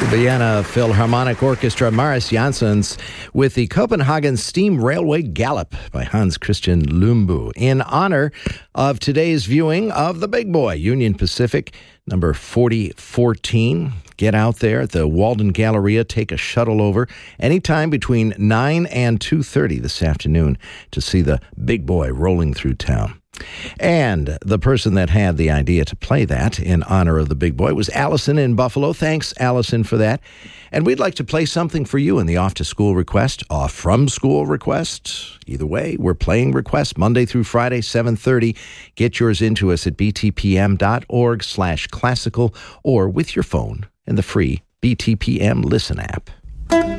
Vienna Philharmonic Orchestra, Marius Jansons with the Copenhagen Steam Railway Gallop by Hans Christian Lumbu in honor of today's viewing of The Big Boy, Union Pacific, number 4014. Get out there at the Walden Galleria, take a shuttle over anytime between 9 and 2:30 this afternoon to see The Big Boy rolling through town. And the person that had the idea to play that in honor of the Big Boy was Allison in Buffalo. Thanks, Allison, for that. And we'd like to play something for you in the off-to-school request, off-from-school request. Either way, we're playing requests Monday through Friday, 7:30. Get yours into us at btpm.org/classical or with your phone in the free BTPM Listen app.